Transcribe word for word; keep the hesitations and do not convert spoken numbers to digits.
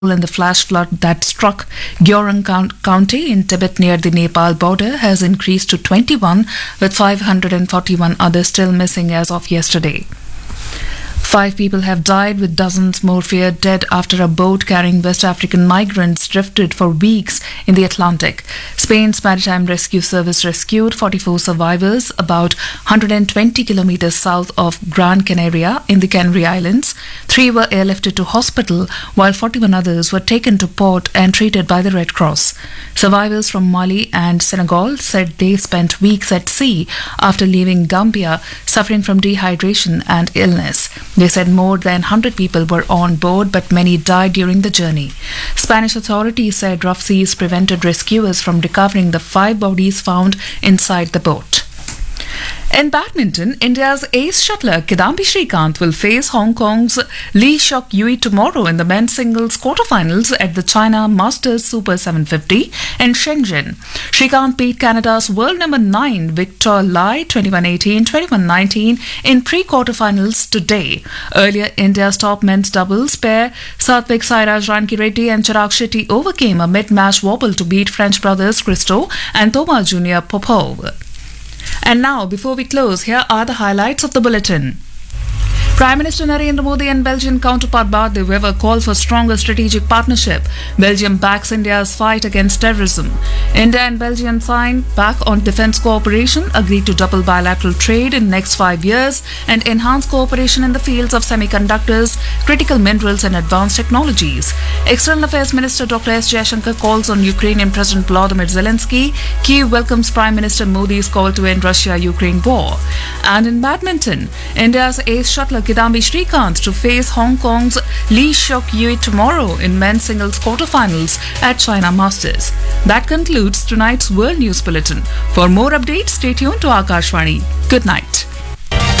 in the flash flood that struck Gyeongsang Count- County in Tibet near the Nepal border has increased to twenty-one, with five hundred forty-one others still missing as of yesterday. Five people have died, with dozens more feared dead after a boat carrying West African migrants drifted for weeks in the Atlantic. Spain's Maritime Rescue Service rescued forty-four survivors about one hundred twenty kilometers south of Gran Canaria in the Canary Islands. Three were airlifted to hospital, while forty-one others were taken to port and treated by the Red Cross. Survivors from Mali and Senegal said they spent weeks at sea after leaving Gambia, suffering from dehydration and illness. They said more than one hundred people were on board, but many died during the journey. Spanish authorities said rough seas prevented rescuers from recovering the five bodies found inside the boat. In badminton, India's ace shuttler Kidambi Srikanth will face Hong Kong's Lee Seok Yui tomorrow in the men's singles quarterfinals at the China Masters Super seven fifty in Shenzhen. Srikanth beat Canada's world number nine Victor Lai twenty-one eighteen, twenty-one nineteen in pre-quarterfinals today. Earlier, India's top men's doubles pair Satvik Sairaj Rankireddy and Chirag Shetty overcame a mid-match wobble to beat French brothers Christo and Thomas Junior Popov. And now, before we close, here are the highlights of the bulletin. Prime Minister Narendra Modi and Belgian counterpart Bart de Wever call for stronger strategic partnership. Belgium backs India's fight against terrorism. India and Belgium sign back on defence cooperation, agreed to double bilateral trade in next five years and enhance cooperation in the fields of semiconductors, critical minerals and advanced technologies. External Affairs Minister Doctor S. Jaishankar calls on Ukrainian President Volodymyr Zelensky. Kyiv welcomes Prime Minister Modi's call to end Russia-Ukraine war. And in badminton, India's ace shuttler Kidambi Srikanth to face Hong Kong's Lee Seok Yui tomorrow in men's singles quarterfinals at China Masters. That concludes tonight's World News Bulletin. For more updates, stay tuned to Akashvani. Good night.